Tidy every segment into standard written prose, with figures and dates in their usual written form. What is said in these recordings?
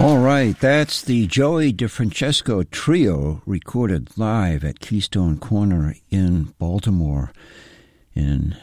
All right, that's the Joey DeFrancesco Trio recorded live at Keystone Corner in Baltimore in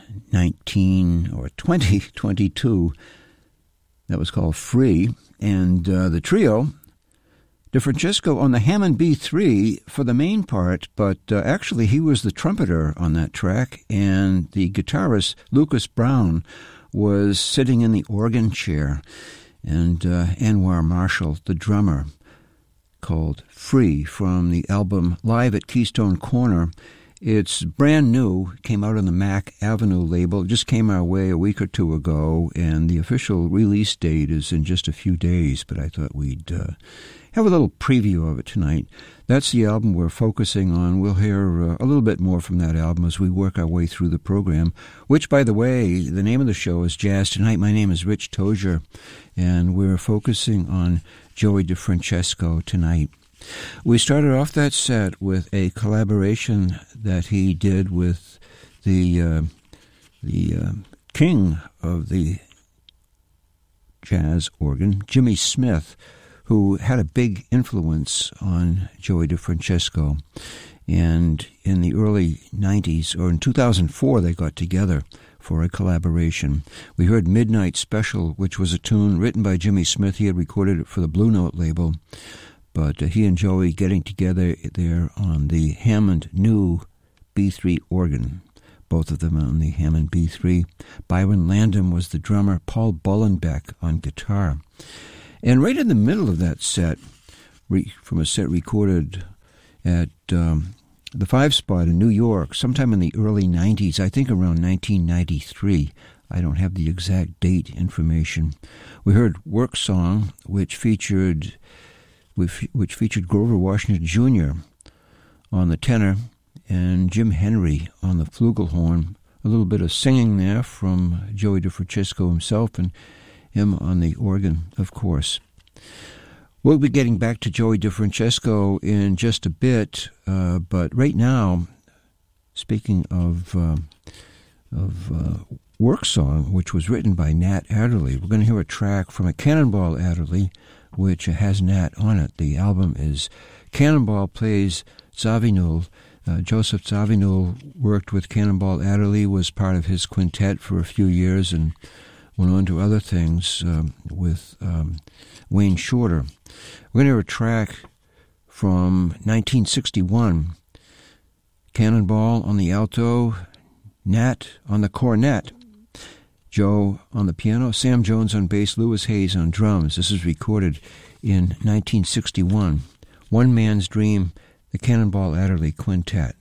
2022. That was called Free. And the trio, DeFrancesco on the Hammond B3 for the main part, but actually he was the trumpeter on that track, and the guitarist Lucas Brown was sitting in the organ chair. And Anwar Marshall, the drummer, called Free from the album Live at Keystone Corner. It's brand new, came out on the Mac Avenue label, it just came our way a week or two ago, and the official release date is in just a few days, but I thought we'd have a little preview of it tonight. That's the album we're focusing on. We'll hear a little bit more from that album as we work our way through the program, which, by the way, the name of the show is Jazz Tonight. My name is Rich Tozier, and we're focusing on Joey DeFrancesco tonight. We started off that set with a collaboration that he did with the king of the jazz organ, Jimmy Smith, who had a big influence on Joey DeFrancesco. And in the early 90s, or in 2004, they got together for a collaboration. We heard Midnight Special, which was a tune written by Jimmy Smith. He had recorded it for the Blue Note label. But he and Joey getting together there on the Hammond new B3 organ, both of them on the Hammond B3. Byron Landon was the drummer, Paul Bullenbeck on guitar. And right in the middle of that set, from a set recorded at the Five Spot in New York, sometime in the early 90s, I think around 1993. I don't have the exact date information. We heard Work Song, which featured Grover Washington Jr. on the tenor and Jim Henry on the flugelhorn. A little bit of singing there from Joey DeFrancesco himself, and him on the organ, of course. We'll be getting back to Joey DeFrancesco in just a bit, but right now, speaking of Work Song, which was written by Nat Adderley, we're going to hear a track from a Cannonball Adderley, which has Nat on it. The album is Cannonball Plays Zawinul. Joseph Zawinul worked with Cannonball Adderley, was part of his quintet for a few years, and went on to other things with Wayne Shorter. We're going to hear a track from 1961. Cannonball on the alto, Nat on the cornet, Joe on the piano, Sam Jones on bass, Louis Hayes on drums. This is recorded in 1961. One Man's Dream, the Cannonball Adderley Quintet.